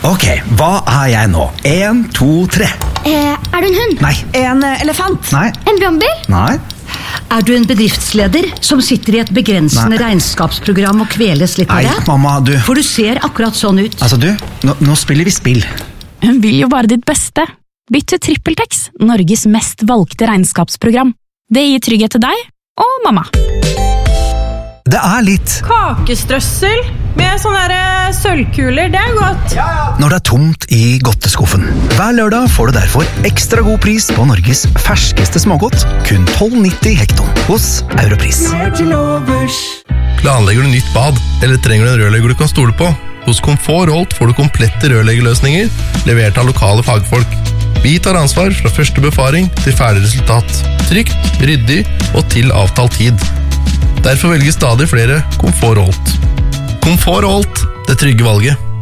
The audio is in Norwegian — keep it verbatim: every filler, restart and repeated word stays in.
Ok, hva er jeg nå? En, to, tre. Eh, er du en hund? Nei. En eh, elefant? Nei. En brannbil? Nei. Er du en bedriftsleder som sitter i et begrensende Nei. regnskapsprogram og kveles litt av Nei, det? mamma, du. For du ser akkurat sånn ut. Altså, du, nå, nå spiller vi spill. Hun vil jo bare ditt beste. Bytt til TrippelTex, Norges mest valgte regnskapsprogram. Det gir trygghet til deg og mamma. Det er litt Kakestrøssel med sånne der sølvkuler, det er godt. når det er tomt i godteskuffen. Hver lørdag får du derfor ekstra god pris på Norges ferskeste smågodt, kun tolv nitti hekton hos Europris. Planlegger du nytt bad, eller trenger du en rørlegger du kan stole på? Hos Komfort Holt får du komplette rørleggerløsninger, levert av lokale fagfolk. Vi tar ansvar fra første befaring til ferdig resultat. Trygt, ryddig og til avtalt tid. Derfor velger stadig flere Komfort Holt. Komfort Holt, det trygge valget.